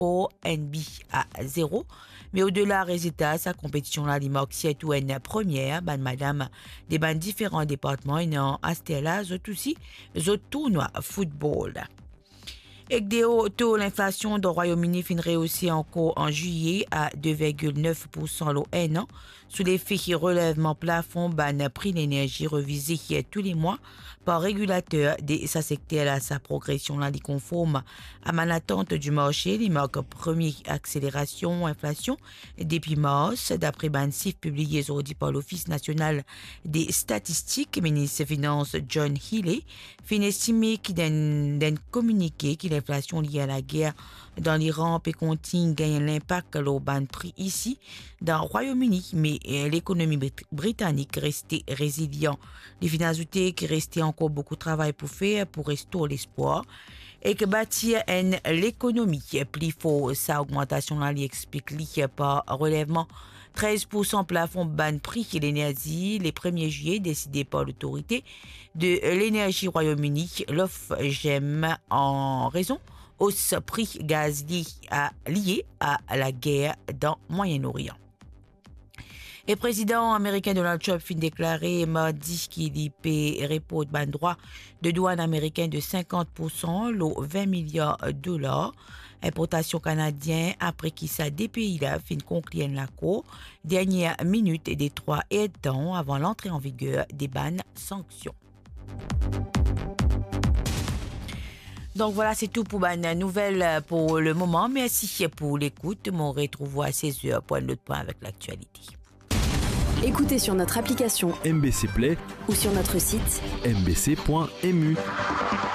ONB à 0. Mais au-delà, résultat, sa compétition là, l'Imoxiet ou une première, madame, des différents départements, et non, Astella, aussi, tournoi football. Et des taux l'inflation du Royaume-Uni finit aussi encore en juillet à 2,9% l'an, sous l'effet relèvement plafond prix d'énergie revisé tous les mois par régulateur de sa secteur à sa progression là, conforme à ma attente du marché, les marques première accélération inflation depuis mars, d'après chiffres publiés aujourd'hui par l'Office national des statistiques, ministre des Finances John Healey fin estimé qu'il d'un communiqué qu'il l'inflation liée à la guerre dans l'Iran peut continuer gagne l'impact au ban prix ici dans le Royaume-Uni, mais l'économie britannique restait résilient. Les finances qui restait encore beaucoup de travail pour faire pour restaurer l'espoir et que bâtir l'économie plus fort sa augmentation là explique par relèvement 13% plafond ban prix de l'énergie les 1er juillet décidé par l'autorité de l'énergie Royaume-Uni l'OFGEM en raison hausse prix gaz lié à la guerre dans Moyen-Orient. Le président américain Donald Trump fin déclaré mardi qu'il peut répondre un droit de douane américain de 50%, l'eau 20 milliards de dollars. Importation canadienne après qu'il sa des pays là fin conclure la cour dernière minute des 3 et temps avant l'entrée en vigueur des sanctions. Donc voilà, c'est tout pour une nouvelle pour le moment. Merci pour l'écoute. Mon retrouve à 16h pour un autre point avec l'actualité. Écoutez sur notre application MBC Play ou sur notre site mbc.mu.